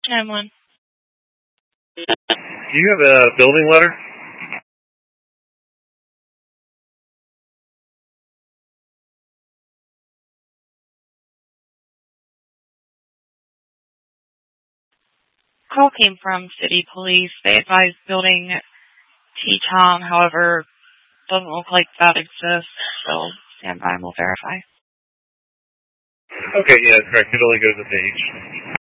I'm one. Do you have a building letter? Call came from City Police. They advised building T-Tom, however, doesn't look like that exists, so stand by and we'll verify. Okay, yeah, correct. It only goes to page.